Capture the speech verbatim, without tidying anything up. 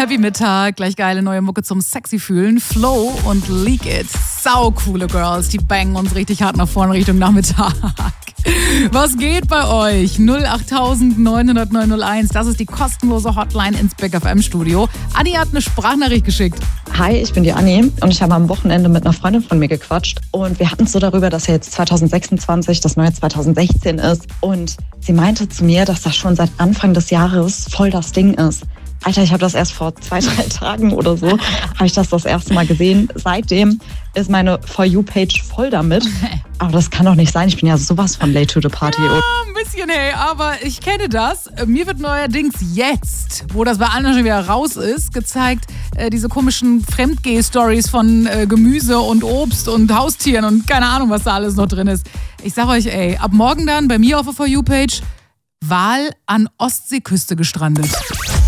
Happy Mittag, gleich geile neue Mucke zum sexy fühlen. Flow und Leak It. Sau coole Girls, die bangen uns richtig hart nach vorne Richtung Nachmittag. Was geht bei euch? null acht neun null null neun null eins, das ist die kostenlose Hotline ins Big F M Studio. Anni hat eine Sprachnachricht geschickt. Hi, ich bin die Anni und ich habe am Wochenende mit einer Freundin von mir gequatscht und wir hatten es so darüber, dass ja jetzt zwanzig sechsundzwanzig das neue zwanzig sechzehn ist und sie meinte zu mir, dass das schon seit Anfang des Jahres voll das Ding ist. Alter, ich habe das erst vor zwei, drei Tagen oder so, habe ich das das erste Mal gesehen. Seitdem ist meine For You-Page voll damit. Aber das kann doch nicht sein. Ich bin ja sowas von late to the party. Ja, ein bisschen, hey. Aber ich kenne das. Mir wird neuerdings jetzt, wo das bei anderen schon wieder raus ist, gezeigt, äh, diese komischen Fremdgeh-Stories von äh, Gemüse und Obst und Haustieren und keine Ahnung, was da alles noch drin ist. Ich sag euch, ey, ab morgen dann bei mir auf der For You-Page Wal an Ostseeküste gestrandet.